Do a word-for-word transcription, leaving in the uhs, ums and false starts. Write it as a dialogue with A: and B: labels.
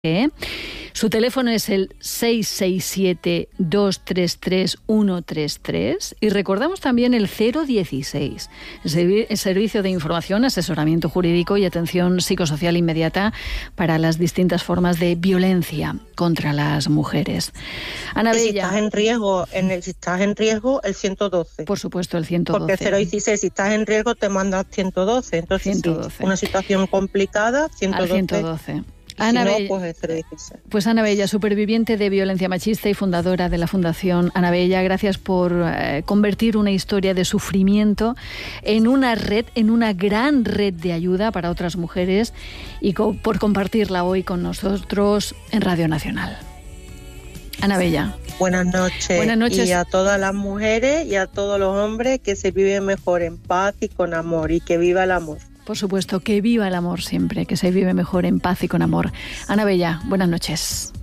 A: ¿Eh? Su teléfono es el seis seis siete, dos tres tres, uno tres tres y recordamos también el cero dieciséis, el servicio de información, asesoramiento jurídico y atención psicosocial inmediata para las distintas formas de violencia contra las mujeres. Ana Bella.
B: Si estás en riesgo, en el, si estás en riesgo, el ciento doce.
A: Por supuesto, el ciento doce.
B: Porque el cero dieciséis, si estás en riesgo, te mandas ciento doce. Entonces, ciento doce. Sí, una situación complicada, ciento doce.
A: Al ciento doce.
B: Ana
A: si no,
B: Bella, pues, el
A: pues Ana Bella, superviviente de violencia machista y fundadora de la Fundación Ana Bella, gracias por eh, convertir una historia de sufrimiento en una red, en una gran red de ayuda para otras mujeres y co- por compartirla hoy con nosotros en Radio Nacional. Ana Bella.
B: Buenas noches.
A: Buenas noches.
B: Y a todas las mujeres y a todos los hombres, que se vive mejor en paz y con amor, y que viva el amor.
A: Por supuesto, que viva el amor siempre, que se vive mejor en paz y con amor. Ana Bella, buenas noches.